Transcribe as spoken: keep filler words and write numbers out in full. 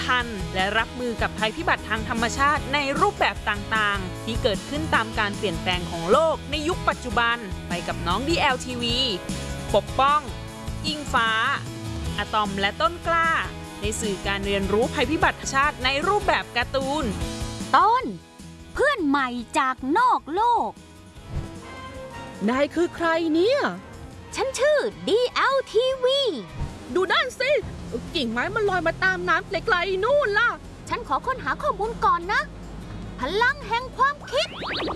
ทันและรับมือกับภัยพิบัติทางธรรมชาติในรูปแบบต่างๆที่เกิดขึ้นตามการเปลี่ยนแปลงของโลกในยุคปัจจุบันไปกับน้อง ดี แอล ที วี ปกป้องอิงฟ้าอะตอมและต้นกล้าในสื่อการเรียนรู้ภัยพิบัติธรรมชาติในรูปแบบการ์ตูนต้นเพื่อนใหม่จากนอกโลกนายคือใครเนี่ยฉันชื่อ ดี แอล ที วีดูนั่นสิกิ่งไม้มันลอยมาตามน้ำไกลๆนู่นล่ะฉันขอค้นหาข้อมูลก่อนนะพลังแห่งความคิด